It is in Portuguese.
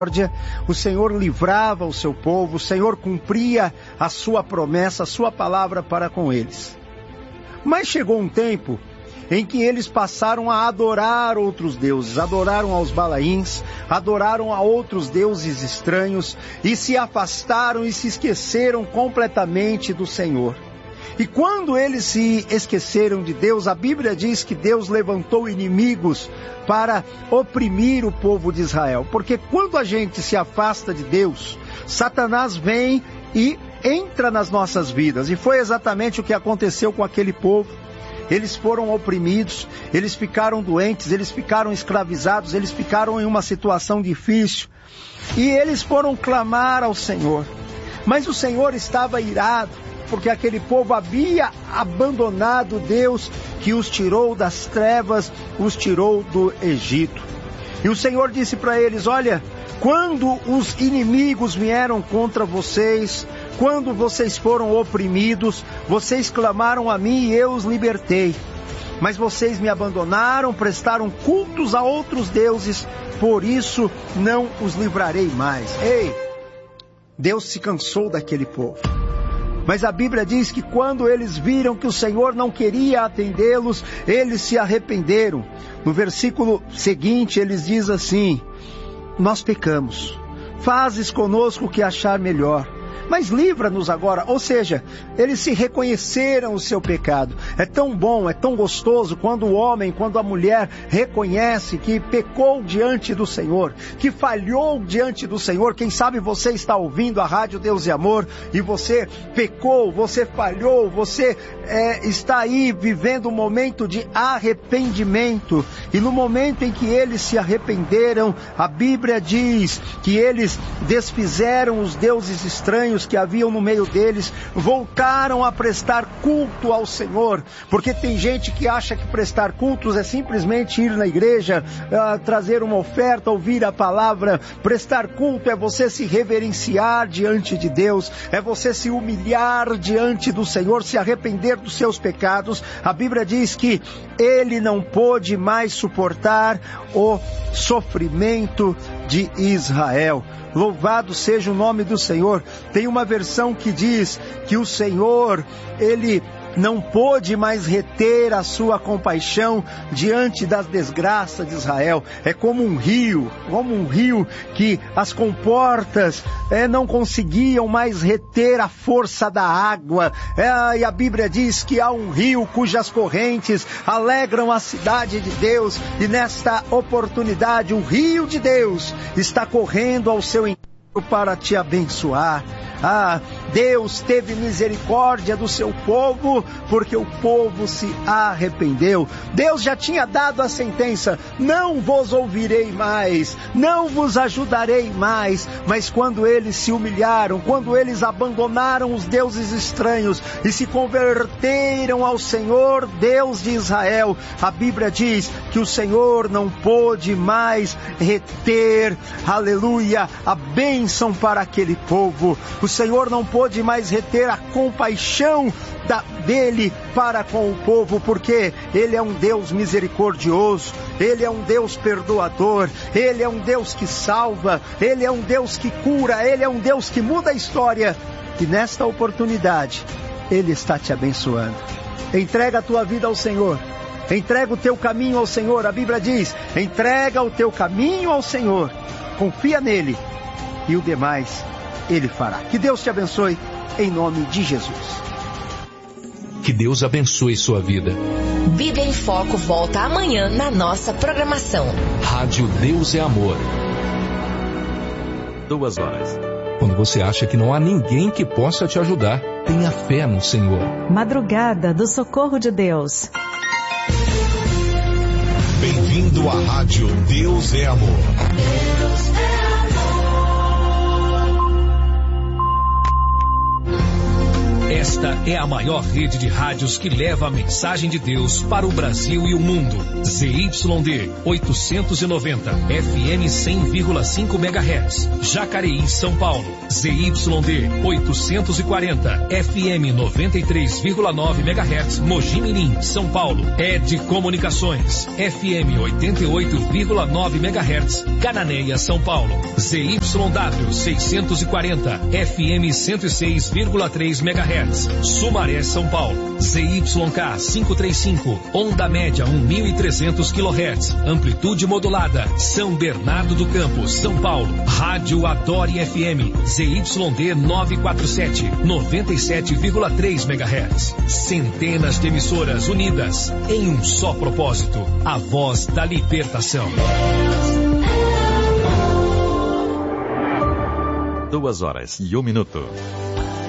o Senhor livrava o seu povo, o Senhor cumpria a sua promessa, a sua palavra para com eles. Mas chegou um tempo em que eles passaram a adorar outros deuses, adoraram aos Balaíns, adoraram a outros deuses estranhos e se afastaram e se esqueceram completamente do Senhor. E quando eles se esqueceram de Deus, a Bíblia diz que Deus levantou inimigos para oprimir o povo de Israel. Porque quando a gente se afasta de Deus, Satanás vem e entra nas nossas vidas. E foi exatamente o que aconteceu com aquele povo. Eles foram oprimidos, eles ficaram doentes, eles ficaram escravizados, eles ficaram em uma situação difícil. E eles foram clamar ao Senhor. Mas o Senhor estava irado, porque aquele povo havia abandonado Deus que os tirou das trevas, os tirou do Egito. E o Senhor disse para eles: olha, quando os inimigos vieram contra vocês, quando vocês foram oprimidos, vocês clamaram a mim e eu os libertei. Mas vocês me abandonaram, prestaram cultos a outros deuses, por isso não os livrarei mais. Ei, Deus se cansou daquele povo. Mas a Bíblia diz que quando eles viram que o Senhor não queria atendê-los, eles se arrependeram. No versículo seguinte, eles dizem assim: nós pecamos, fazes conosco o que achar melhor, mas livra-nos agora. Ou seja, eles se reconheceram o seu pecado. É tão bom, é tão gostoso quando o homem, quando a mulher reconhece que pecou diante do Senhor, que falhou diante do Senhor. Quem sabe você está ouvindo a Rádio Deus e Amor e você pecou, você falhou, você está aí vivendo um momento de arrependimento. E no momento em que eles se arrependeram, a Bíblia diz que eles desfizeram os deuses estranhos que haviam no meio deles, voltaram a prestar culto ao Senhor. Porque tem gente que acha que prestar cultos é simplesmente ir na igreja, trazer uma oferta, ouvir a palavra. Prestar culto é você se reverenciar diante de Deus, é você se humilhar diante do Senhor, se arrepender dos seus pecados. A Bíblia diz que ele não pôde mais suportar o sofrimento de Israel. Louvado seja o nome do Senhor. Tem uma versão que diz que o Senhor, ele não pôde mais reter a sua compaixão diante das desgraças de Israel. É como um rio que as comportas não conseguiam mais reter a força da água. E a Bíblia diz que há um rio cujas correntes alegram a cidade de Deus, e nesta oportunidade o rio de Deus está correndo ao seu encontro para te abençoar. Deus teve misericórdia do seu povo, porque o povo se arrependeu. Deus já tinha dado a sentença: não vos ouvirei mais, não vos ajudarei mais. Mas quando eles se humilharam, quando eles abandonaram os deuses estranhos e se converteram ao Senhor, Deus de Israel, a Bíblia diz que o Senhor não pôde mais reter, aleluia, a bênção para aquele povo. O Senhor não pôde mais reter a compaixão dele para com o povo, porque ele é um Deus misericordioso, ele é um Deus perdoador, ele é um Deus que salva, ele é um Deus que cura, ele é um Deus que muda a história. E nesta oportunidade ele está te abençoando. Entrega a tua vida ao Senhor, entrega o teu caminho ao Senhor. A Bíblia diz: entrega o teu caminho ao Senhor, confia nele e o demais ele fará. Que Deus te abençoe, em nome de Jesus. Que Deus abençoe sua vida. Bíblia em Foco volta amanhã na nossa programação. Rádio Deus é Amor. 2 horas. Quando você acha que não há ninguém que possa te ajudar, tenha fé no Senhor. Madrugada do Socorro de Deus. Bem-vindo à Rádio Deus é Amor. Deus é amor. Esta Esta é a maior rede de rádios que leva a mensagem de Deus para o Brasil e o mundo. ZYD 890, FM 100,5 MHz. Jacareí, São Paulo. ZYD 840, FM 93,9 MHz. Mogi Mirim, São Paulo. ED Comunicações, FM 88,9 MHz. Cananéia, São Paulo. ZYW 640, FM 106,3 MHz. Sumaré, São Paulo. ZYK 535, onda média 1.300 kHz. Amplitude modulada. São Bernardo do Campo, São Paulo. Rádio Adore FM. ZYD 947, 97,3 MHz. Centenas de emissoras unidas em um só propósito. A voz da libertação. 2 horas e 1 minuto.